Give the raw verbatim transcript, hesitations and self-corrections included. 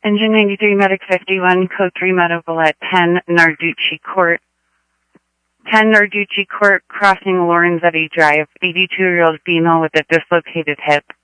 Engine ninety-three, Medic fifty-one, Code three Medical at ten Narducci Court. ten Narducci Court, crossing Lorenzetti Drive, eighty-two-year-old female with a dislocated hip.